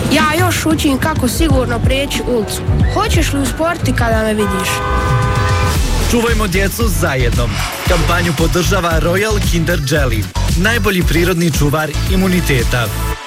Ja još učim kako sigurno prijeći ulicu. Hoćeš li usporiti kada me vidiš? Čuvajmo djecu zajedno. Kampanju podržava Royal Kinder Jelly, najbolji prirodni čuvar imuniteta.